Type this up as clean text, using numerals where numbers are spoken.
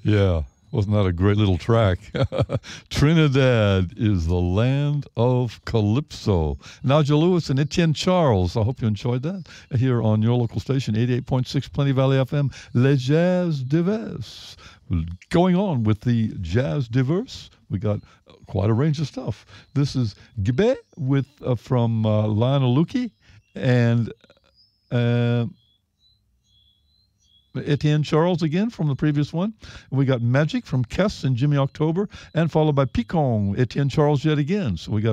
Yeah, wasn't that a great little track? Trinidad is the land of Calypso. Naja Lewis and Etienne Charles. I hope you enjoyed that here on your local station, 88.6 Plenty Valley FM, Les Jazz Diverse. Going on with the Jazz Diverse, we got quite a range of stuff. This is Gibe with from Lionel Luki and Etienne Charles again from the previous one. And we got Magic from Kess and Jimmy October, and followed by Picon, Etienne Charles yet again. So we got